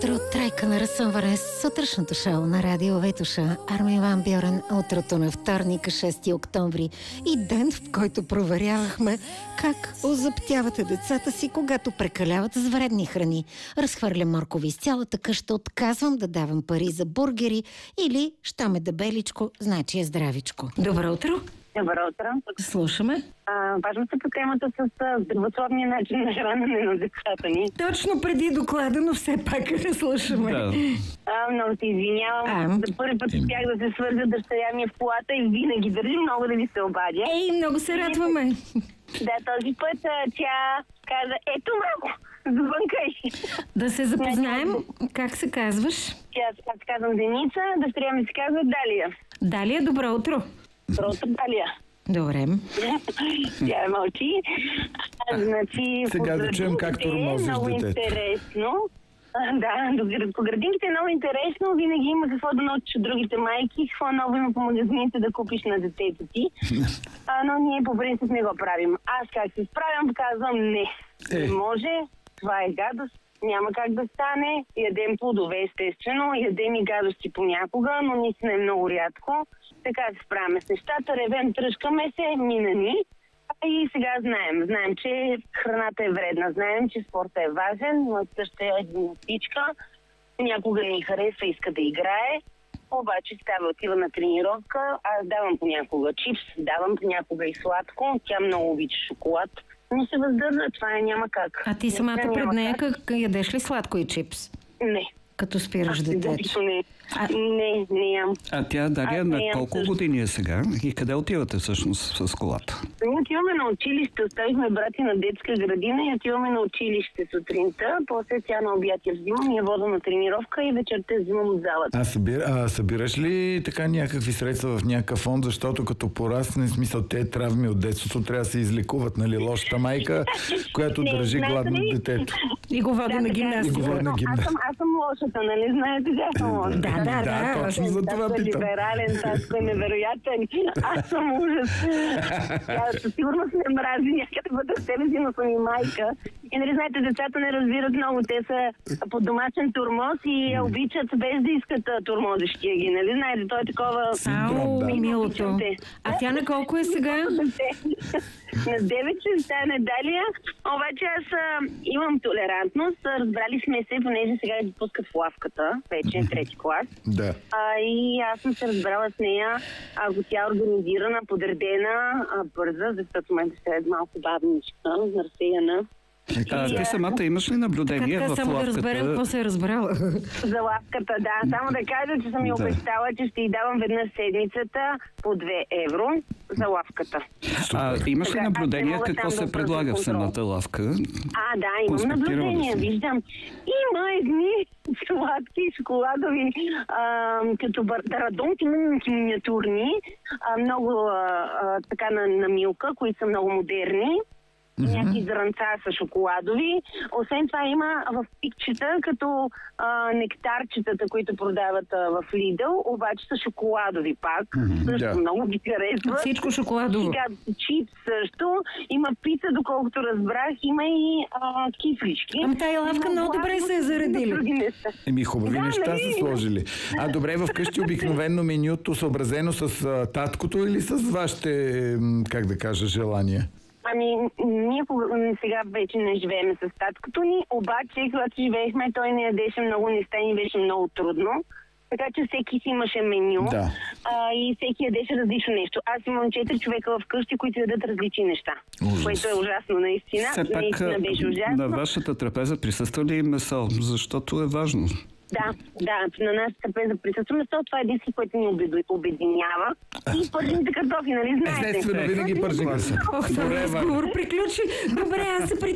Утро, трайка на разсъмване с сутрешното шоу на радио Ветоша. Армин Ван Бюрен, утрото на вторник, 6 октомври и ден, в който проверявахме как озаптявате децата си, когато прекаляват с вредни храни. Разхвърлям моркови из цялата къща, отказвам да давам пари за бургери или щом е дебеличко, значи е здравичко. Добро утро! Добро утро. Слушаме. Важно се по темата с здравословния начин на хранене на децата ни. Точно преди доклада, но все пак слушаме. Да. Много се извинявам. За първи път успях да се свържа дъщеря ми в колата и винаги държи много да ви се обадя. Ей, много се радваме. Да, този път тя каза, ето малко, звънкай. Да се запознаем. Как се казваш? Аз се казвам Деница, дъщеря ми се казва Далия. Далия, добро утро. Добро утро, Далия. Добре. Тя мълчи. Значи, сега да чуем как тормозиш много детето. Интересно. Да, по градинките е много интересно. Винаги има какво да научиш от другите майки, какво ново има по магазините да купиш на детето ти. Но ние по принцип не го правим. Аз как се справям, казвам не. Не може, това е гадост. Няма как да стане. Ядем плодове, естествено. Ядем и гадости понякога, но наистина е много рядко. Така се справяме с нещата. Ревем, тръжкаме се, мина ни. И сега знаем, че храната е вредна. Знаем, че спорта е важен. Моята ще е гимнастичка. Някога ни харесва, иска да играе. Обаче отива на тренировка. Аз давам понякога чипс, давам понякога и сладко. Тя много обича шоколад. Но се въздържа, това няма как. А ти самата пред нея ядеш ли сладко и чипс? Не. Като спираш детето? Не ям. А тя, Дария, на колко години е сега? И къде отивате всъщност с колата? Ние отиваме на училище. Оставихме брати на детска градина и отиваме на училище сутринта. После тя на обяд я взимам, я вода на тренировка и вечерта я взимам от залата. Събираш ли така някакви средства в някакъв фонд, защото като порасне, смисъл, те травми от детството трябва да се излекуват, нали, лошата майка, която държи гладно детето. И го води на гимнастика. Аз съм лошата, нали? Знаете, че съм лошата. Да, точно за това питам. Либерален, татко е невероятен. Аз съм ужас. Тя със сигурност не мрази някъде бъда в себе си, но съм и майка. И нали знаете, децата не разбират много. Те са под домашен турмоз и обичат без да искат турмозещия ги. Нали знаете, той е такова... Милото. А тя на колко е сега? На 9 ще стане Далия. Обаче аз имам толерантност. Разбрали сме се, понеже сега ги пускат в лавката. Вече трети клас. Да. И аз съм се разбрала с нея. Ако тя е организирана, подредена, бърза, защото ме е малко бавничка, разсеяна. Ти самата имаш ли наблюдение в лавката? Само да разберем какво се е разбрала. За лавката, да. Само да кажа, че съм я обещала, че ще й давам веднъж седмицата по 2 евро за лавката. Имаш ли наблюдение какво се предлага в самата лавка? Да, имам наблюдение, виждам. Има едни сладки, шоколадови, като радонки, миниатюрни, много така на милка, които са много модерни. Някакви зранца са шоколадови. Освен това има в пикчета, като нектарчетата, които продават в Lidl, обаче са шоколадови пак. Също много ги харесва. Всичко шоколадово. Сега чипс също. Има пица, доколкото разбрах. Има и кифлички. Тая лавка много добре се е заредили. Хубави неща са сложили. Вкъщи вкъщи обикновено менюто съобразено с таткото или с вашите, как да кажа, желания? Ние сега вече не живеем с таткото ни, обаче когато живеехме, той не ядеше много неща и ни беше много трудно. Така че всеки си имаше меню и всеки ядеше различно нещо. Аз имам 4 човека вкъщи, които ядат различни неща. Което е ужасно наистина. Наистина беше ужасно. На вашата трапеза присъства ли месо? Защото е важно. Да, на нас трапеза присъства месо. Това е единствено, което ни обединява. И пържените картофи, нали знаете? Естествено, винаги пържени са. Разговор приключи. Добре, аз се